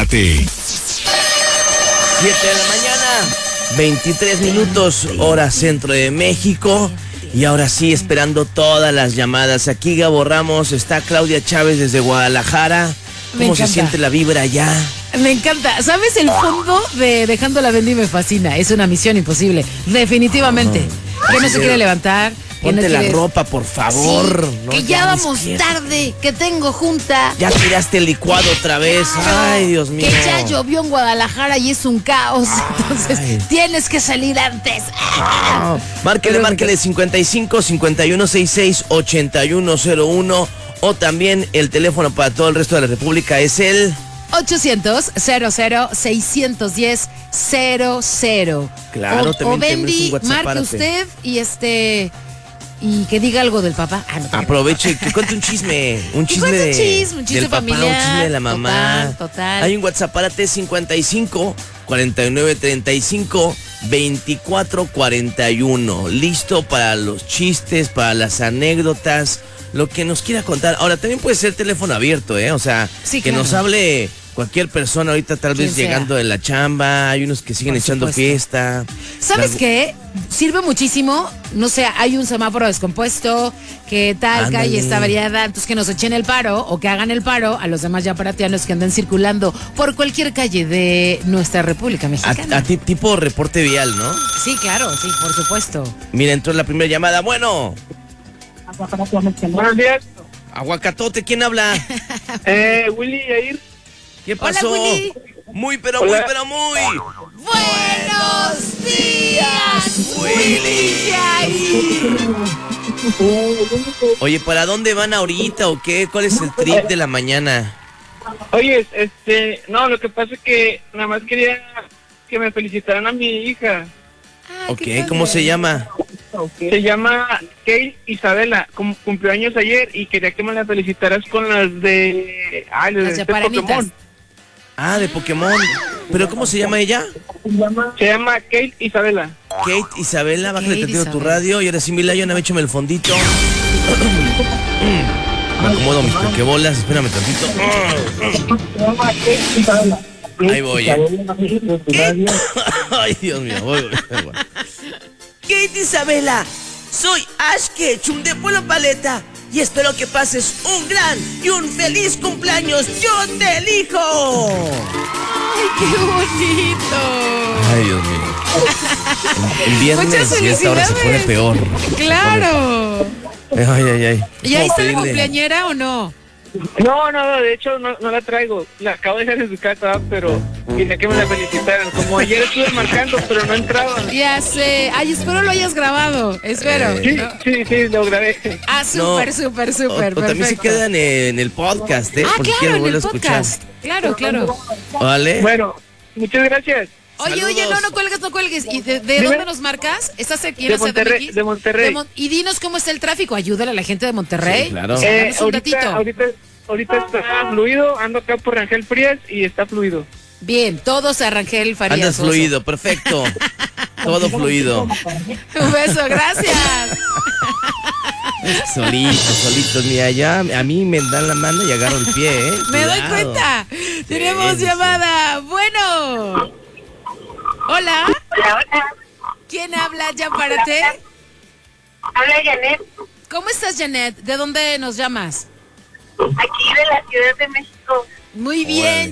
Apárate. 7 de la mañana, 23 minutos, hora centro de México. Y ahora sí, esperando todas las llamadas. Aquí Gabo Ramos, está Claudia Chávez desde Guadalajara. ¿Cómo se siente la vibra allá? Me encanta. ¿Sabes? El fondo de Dejando la Bendy me fascina. Es una misión imposible, definitivamente. Que no se quiere levantar. Ponte la ropa, por favor. Sí, no, que ya vamos tarde, que tengo junta. Ya tiraste el licuado otra vez. Ay, Dios mío. Que ya llovió en Guadalajara y es un caos. Entonces, tienes que salir antes. Márquele 55 51 66 8101. O también el teléfono para todo el resto de la República es el 800-00-610-00. Claro, también o Bendy, tenemos un WhatsApp. marque usted y que diga algo del papá. Aproveche, que cuente un chisme. Un chisme del papá, familiar, un chisme de la mamá. Total. Hay un WhatsApp para T55 49 35 24 41. Listo para los chistes, para las anécdotas, lo que nos quiera contar. Ahora, también puede ser teléfono abierto, O sea, sí, que claro. nos hable cualquier persona ahorita, tal vez llegando de la chamba. Hay unos que siguen echando fiesta. ¿Sabes qué? Sirve muchísimo. No sé, hay un semáforo descompuesto, que tal calle está variada, entonces que nos echen el paro o que hagan el paro a los demás yaparatianos que andan circulando por cualquier calle de nuestra República Mexicana. A ti, tipo reporte vial, ¿no? Sí, claro, sí, por supuesto. Mira, entró la primera llamada. Bueno. Buenos días. Aguacatote, ¿quién habla? Willy Yair. ¿Qué pasó? Hola, Willy. Muy. ¡Buenos días, Willy Yair! Oye, ¿para dónde van ahorita o qué? ¿Cuál es el trip de la mañana? Oye, no, lo que pasa es que nada más quería que me felicitaran a mi hija. Ok, ¿cómo se llama? Se llama Kate Isabela, cumplió años ayer y quería que me la felicitaras con las de... las de Pokémon. De Pokémon. ¿Pero cómo se llama ella? Se llama Kate Isabela. Kate Isabela, bájale tantito tu radio y ahora sí, Milayon, échame el fondito. Me acomodo mis pokebolas, espérame tantito. Se llama Kate Isabela. Ahí voy, Ay, Dios mío, voy. Kate Isabela, soy Ash Ketchum de Pueblo Paleta y espero que pases un gran y un feliz cumpleaños. ¡Yo te elijo! ¡Ay, qué bonito! Ay, Dios mío. En viernes y esta hora se pone peor. ¡Claro! Ay. ¿Y ahí está la cumpleañera o no? No, de hecho no la traigo. La acabo de dejar en su casa, pero quería que me la felicitaran. Como ayer estuve marcando, pero no entraba. Ya sé. Ay, espero lo hayas grabado. Espero. Sí, lo grabé. Súper. O también se quedan en el podcast, porque claro, en el podcast. Claro. ¿Vale? Bueno, muchas gracias. Oye, no cuelgues. ¿Y de dónde nos marcas? ¿Estás aquí en la CDMX? De Monterrey. Y dinos cómo está el tráfico. Ayúdale a la gente de Monterrey. Sí, claro. Ahorita está fluido. Ando acá por Rangel Frías y está fluido. Bien, todos a Rangel Farías. Andas fluido, perfecto. Todo fluido. Un beso, gracias. Solitos, mira, ya a mí me dan la mano y agarro el pie, Me doy cuenta. Tenemos llamada. Bueno. Hola. ¿Quién habla? Ya párate. Habla Janet. ¿Cómo estás, Janet? ¿De dónde nos llamas? Aquí de la Ciudad de México. Muy bien.